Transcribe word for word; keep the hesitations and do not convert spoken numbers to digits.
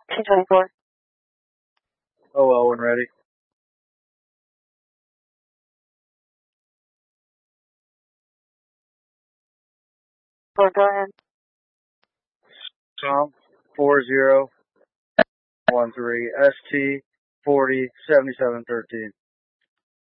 T twenty-four. Oh, well, when ready. Four, go ahead. Tom, four zero one three, S T forty seventy-seven thirteen.